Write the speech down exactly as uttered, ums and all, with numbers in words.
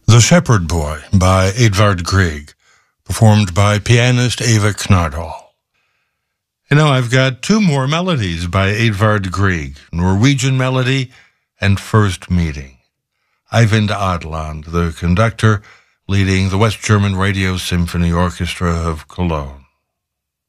The Shepherd Boy by Edvard Grieg, performed by pianist Eva Knardhall. You know, I've got two more melodies by Edvard Grieg, Norwegian Melody and First Meeting. Eivind Adland, the conductor, leading the West German Radio Symphony Orchestra of Cologne.